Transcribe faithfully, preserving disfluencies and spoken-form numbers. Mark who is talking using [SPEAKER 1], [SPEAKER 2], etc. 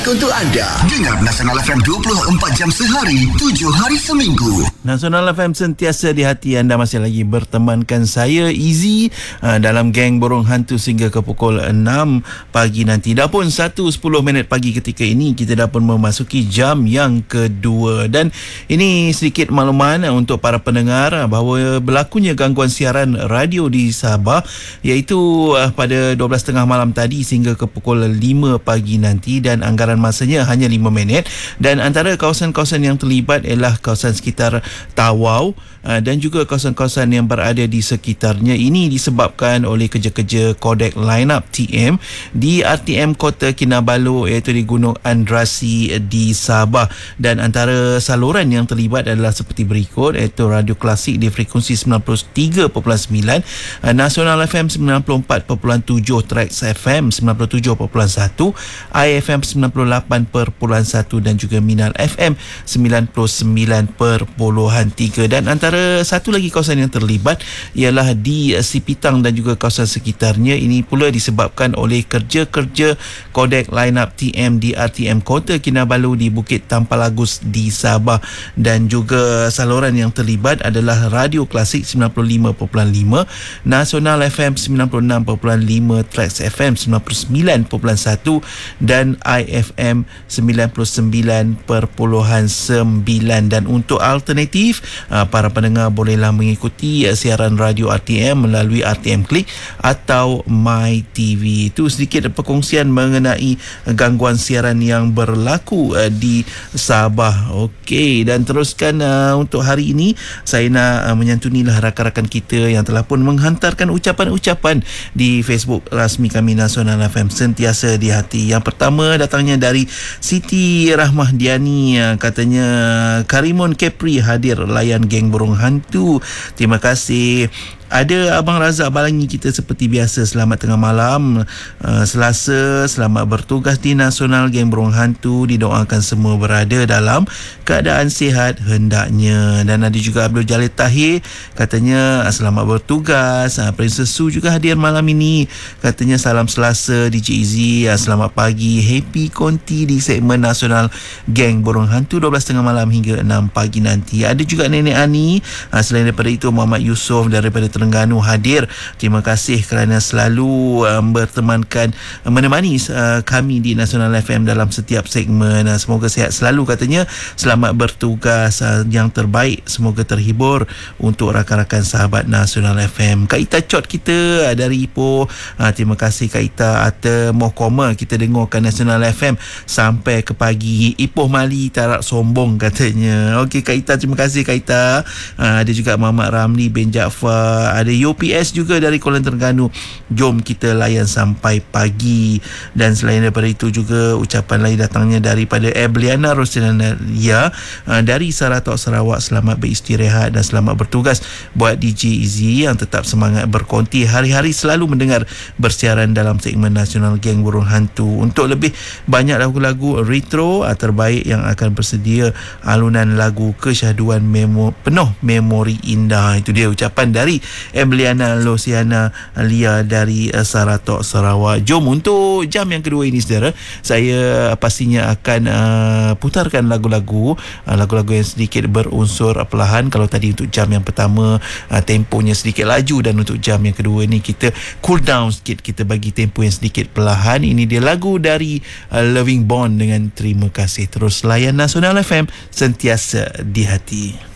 [SPEAKER 1] Untuk anda, dengar Nasional F M dua puluh empat jam sehari, tujuh hari seminggu.
[SPEAKER 2] Nasional F M sentiasa di hati anda. Masih lagi bertemankan saya, Easy, dalam geng Burung Hantu sehingga ke pukul enam pagi nanti. Dah pun satu sepuluh minit pagi ketika ini, kita dah pun memasuki jam yang kedua. Dan ini sedikit makluman untuk para pendengar bahawa berlakunya gangguan siaran radio di Sabah, iaitu pada dua belas tiga puluh malam tadi sehingga ke pukul lima pagi nanti, dan anggaran masanya hanya lima minit. Dan antara kawasan-kawasan yang terlibat ialah kawasan sekitar Tawau dan juga kawasan-kawasan yang berada di sekitarnya. Ini disebabkan oleh kerja-kerja kodek line-up T M di R T M Kota Kinabalu, iaitu di Gunung Andrasi di Sabah. Dan antara saluran yang terlibat adalah seperti berikut, iaitu Radio Klasik di frekuensi sembilan puluh tiga perpuluhan sembilan, Nasional F M sembilan puluh empat perpuluhan tujuh, Trax F M sembilan puluh tujuh perpuluhan satu, I F M sembilan puluh lapan perpuluhan satu dan juga Minal F M sembilan puluh sembilan perpuluhan tiga. Dan antara satu lagi kawasan yang terlibat ialah di Sipitang dan juga kawasan sekitarnya. Ini pula disebabkan oleh kerja-kerja kodek line-up T M di R T M Kota Kinabalu di Bukit Tampalagus di Sabah. Dan juga saluran yang terlibat adalah Radio Klasik sembilan puluh lima perpuluhan lima, Nasional F M sembilan puluh enam perpuluhan lima, Trax F M sembilan puluh sembilan perpuluhan satu dan I F M sembilan puluh sembilan perpuluhan sembilan. Dan untuk alternatif, para pendengar bolehlah mengikuti siaran radio R T M melalui R T M Klik atau My T V. Itu sedikit perkongsian mengenai gangguan siaran yang berlaku di Sabah. Okey, dan teruskan uh, untuk hari ini saya nak uh, menyantunilah rakan-rakan kita yang telah pun menghantarkan ucapan-ucapan di Facebook rasmi kami Nasional F M sentiasa di hati. Yang pertama datangnya dari Siti Rahmahdiani, katanya Karimun Kepri hadir layan geng Burung Hantu. Terima kasih. Ada Abang Razak Balangi kita seperti biasa. Selamat tengah malam, uh, Selasa. Selamat bertugas di Nasional Geng Burung Hantu. Didoakan semua berada dalam keadaan sihat hendaknya. Dan ada juga Abdul Jalil Tahir, katanya selamat bertugas. uh, Princess Su juga hadir malam ini. Katanya salam Selasa D J Easy, uh, selamat pagi, happy konti di segmen Nasional Geng Burung Hantu dua belas tiga puluh malam hingga enam pagi nanti. Ada juga Nenek Ani. uh, Selain daripada itu, Muhammad Yusof daripada Terengganu hadir. Terima kasih kerana selalu um, bertemankan, uh, menemani uh, kami di Nasional F M dalam setiap segmen. Uh, semoga sihat selalu katanya. Selamat bertugas, uh, yang terbaik. Semoga terhibur untuk rakan-rakan sahabat Nasional F M. Kak Ita Cot kita uh, dari Ipoh. Uh, terima kasih Kak Ita. Ata Mohkoma kita dengarkan Nasional F M sampai ke pagi. Ipoh Mali tarak sombong katanya. Okey Kak Ita, terima kasih Kak Ita. Uh, ada juga Muhammad Ramli bin Jaafar. Ada U P S juga dari Kuala Terengganu. Jom kita layan sampai pagi. Dan selain daripada itu juga ucapan lain datangnya daripada Ebliana Rosinaria uh, dari Saratok Sarawak. Selamat beristirahat dan selamat bertugas buat D J Easy yang tetap semangat berkonti hari-hari selalu mendengar bersiaran dalam segmen Nasional Geng Burung Hantu. Untuk lebih banyak lagu-lagu retro uh, terbaik yang akan bersedia alunan lagu kesyahduan memo, penuh memori indah. Itu dia ucapan dari Emiliana Losiana Lia dari uh, Saratok Sarawak. Jom untuk jam yang kedua ini saudara, saya pastinya akan uh, putarkan lagu-lagu uh, lagu-lagu yang sedikit berunsur perlahan. Kalau tadi untuk jam yang pertama uh, temponya sedikit laju, dan untuk jam yang kedua ni kita cool down sikit, kita bagi tempo yang sedikit perlahan. Ini dia lagu dari uh, Loving Bond dengan Terima Kasih. Terus layan Nasional F M sentiasa di hati.